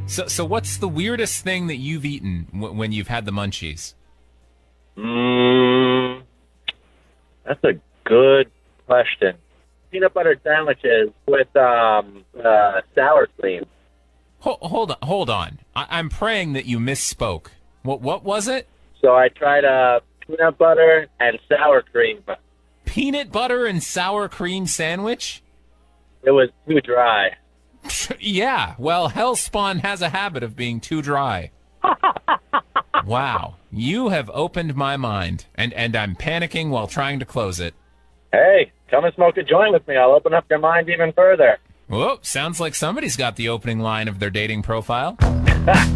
So what's the weirdest thing that you've eaten when you've had the munchies? Mm, that's a good question. Peanut butter sandwiches with sour cream. Hold on. I'm praying that you misspoke. What was it? So I tried peanut butter and sour cream. Peanut butter and sour cream sandwich? It was too dry. Yeah, well, Hellspawn has a habit of being too dry. Wow, you have opened my mind, and I'm panicking while trying to close it. Hey, come and smoke a joint with me. I'll open up your mind even further. Whoa, sounds like somebody's got the opening line of their dating profile.